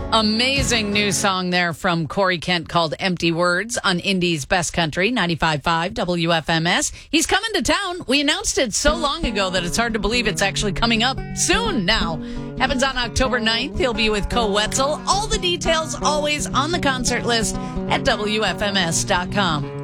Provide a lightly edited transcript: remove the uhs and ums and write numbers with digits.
Amazing new song there from Corey Kent called Empty Words on Indy's Best Country, 95.5 WFMS. He's coming to town. We announced it so long ago that it's hard to believe it's actually coming up soon now. Happens on October 9th. He'll be with Co Wetzel. All the details always on the concert list at WFMS.com.